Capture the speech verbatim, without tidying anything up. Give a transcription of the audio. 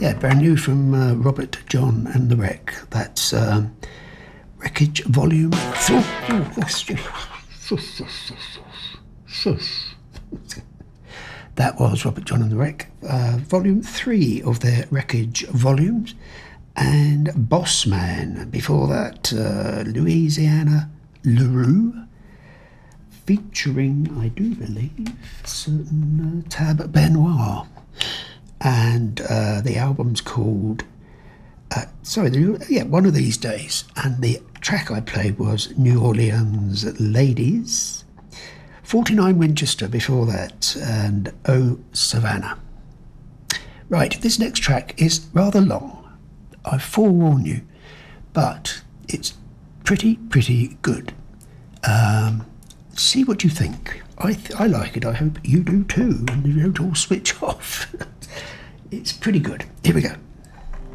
Yeah, brand new from uh, Robert John and the Wreck. That's um, Wreckage Volume three. That was Robert John and the Wreck, uh, Volume three of their Wreckage volumes. And Bossman, before that, uh, Louisiana LaRue, featuring, I do believe, certain uh, Tab Benoit. And uh, the album's called, uh, sorry, the, yeah, One of These Days. And the track I played was New Orleans Ladies. forty-nine Winchester before that, and Oh Savannah. Right, this next track is rather long. I forewarn you, but it's pretty, pretty good. Um, see what you think. I, th I like it. I hope you do too, and you don't all switch off. It's pretty good. Here we go.